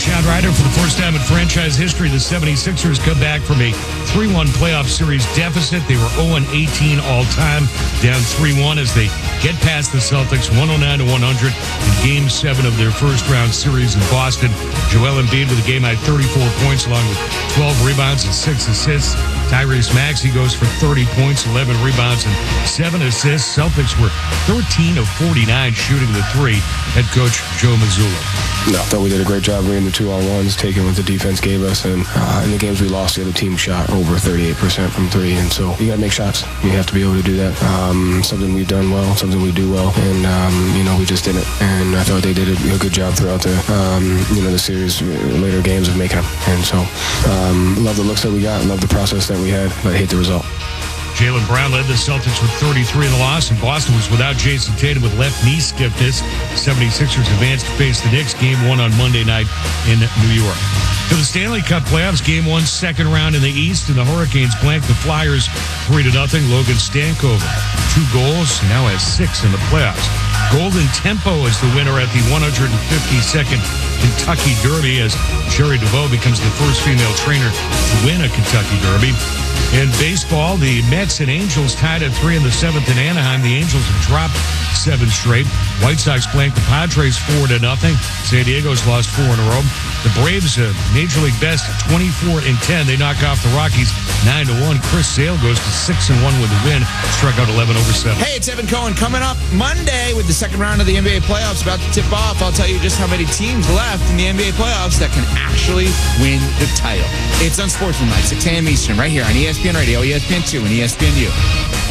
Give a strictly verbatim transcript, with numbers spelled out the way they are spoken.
Chad Ryder, for the first time in franchise history, the seventy-sixers come back from a three one playoff series deficit. They were oh and eighteen all-time, down three one as they get past the Celtics one oh nine to one hundred in Game seven of their first-round series in Boston. Joel Embiid with a game-high thirty-four points along with twelve rebounds and six assists. Tyrese Maxey goes for thirty points, eleven rebounds, and seven assists. Celtics were thirteen of forty-nine shooting the three. Head coach Joe Mazzulla. No, I thought we did a great job reading the two-on-ones, taking what the defense gave us, and uh, in the games we lost, the other team shot over thirty-eight percent from three, and so you got to make shots. You have to be able to do that. Um, something we've done well, something we do well, and um, you know we just didn't. And I thought they did a, a good job throughout the um, you know the series, later games of making them. And so um, love the looks that we got, love the process that we had, but hate the result. Jaylen Brown led the Celtics with thirty-three in the loss, and Boston was without Jason Tatum with left knee stiffness. seventy-sixers advanced to face the Knicks. Game one on Monday night in New York. To the Stanley Cup playoffs, game one, second round in the East, and the Hurricanes blanked the Flyers three to nothing. Logan Stankoven, two goals, now has six in the playoffs. Golden Tempo is the winner at the one hundred fifty-second Kentucky Derby, as Sherry DeVoe becomes the first female trainer to win a Kentucky Derby. In baseball, the Mets and Angels tied at three in the seventh in Anaheim. The Angels have dropped seven straight. White Sox blanked the Padres four to nothing. San Diego's lost four in a row. The Braves, uh, Major League best, twenty-four and ten. They knock off the Rockies nine to one. Chris Sale goes to six and one with a win. Struck out eleven over seven. Hey, it's Evan Cohen. Coming up Monday with the second round of the N B A playoffs about to tip off. I'll tell you just how many teams left in the N B A playoffs that can actually win the title. It's Unsportsmanlike, six a.m. Eastern, right here on E S P N Radio, E S P N two, and E S P N U.